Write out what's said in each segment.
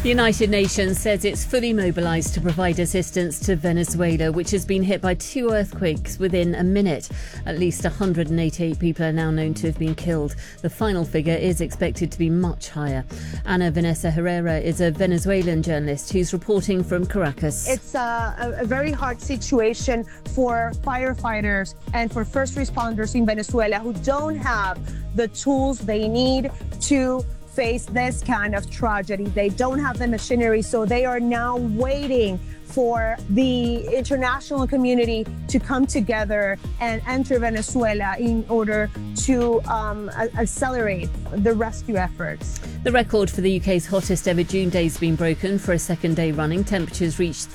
The United Nations says it's fully mobilised to provide assistance to Venezuela, which has been hit by 2 earthquakes within a minute. At least 188 people are now known to have been killed. The final figure is expected to be much higher. Ana Vanessa Herrera is a Venezuelan journalist who's reporting from Caracas. It's a very hard situation for firefighters and for first responders in Venezuela who don't have the tools they need to face this kind of tragedy. They don't have the machinery, so they are now waiting for the international community to come together and enter Venezuela in order to accelerate the rescue efforts. The record for the UK's hottest ever June day has been broken for a second day running. Temperatures reached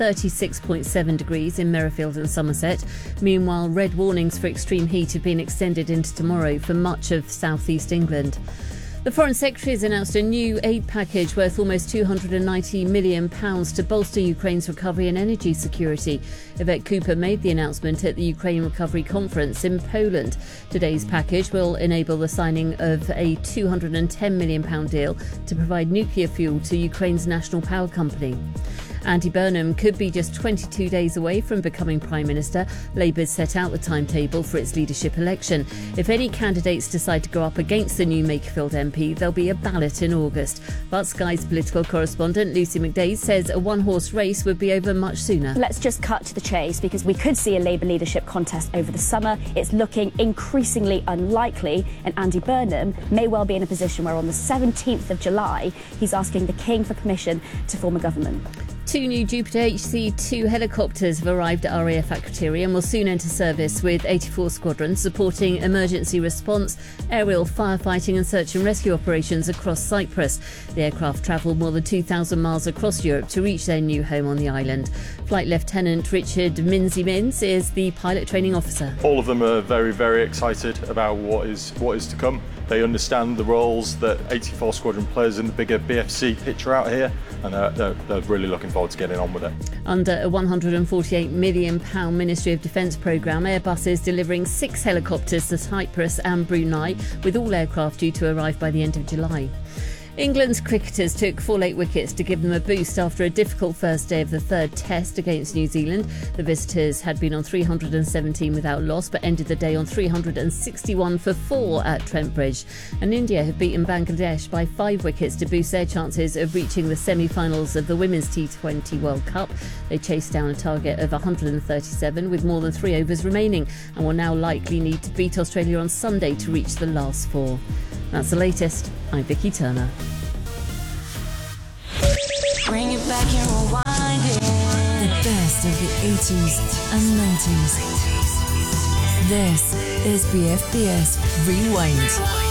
36.7 degrees in Merrifield and Somerset. Meanwhile, red warnings for extreme heat have been extended into tomorrow for much of southeast England. The Foreign Secretary has announced a new aid package worth almost £290 million to bolster Ukraine's recovery and energy security. Yvette Cooper made the announcement at the Ukraine Recovery Conference in Poland. Today's package will enable the signing of a £210 million deal to provide nuclear fuel to Ukraine's national power company. Andy Burnham could be just 22 days away from becoming Prime Minister. Labour's set out the timetable for its leadership election. If any candidates decide to go up against the new Makerfield MP, there'll be a ballot in August. But Sky's political correspondent Lucy McDade says a one-horse race would be over much sooner. Let's just cut to the chase, because we could see a Labour leadership contest over the summer. It's looking increasingly unlikely, and Andy Burnham may well be in a position where on the 17th of July he's asking the King for permission to form a government. 2 new Jupiter HC-2 helicopters have arrived at RAF Akrotiri and will soon enter service with 84 squadrons supporting emergency response, aerial firefighting and search and rescue operations across Cyprus. The aircraft travelled more than 2,000 miles across Europe to reach their new home on the island. Flight Lieutenant Richard Minzy-Mins is the pilot training officer. All of them are very, very excited about what is to come. They understand the roles that 84 Squadron plays in the bigger BFC picture out here, and they're really looking forward to getting on with it. Under a £148 million Ministry of Defence programme, Airbus is delivering 6 helicopters to Cyprus and Brunei, with all aircraft due to arrive by the end of July. England's cricketers took 4 late wickets to give them a boost after a difficult first day of the third test against New Zealand. The visitors had been on 317 without loss, but ended the day on 361 for 4 at Trent Bridge. And India have beaten Bangladesh by 5 wickets to boost their chances of reaching the semi-finals of the Women's T20 World Cup. They chased down a target of 137 with more than 3 overs remaining, and will now likely need to beat Australia on Sunday to reach the last 4. That's the latest. I'm Vicky Turner. Bring it back and rewind it. The best of the 80s and 90s. This is BFBS Rewind.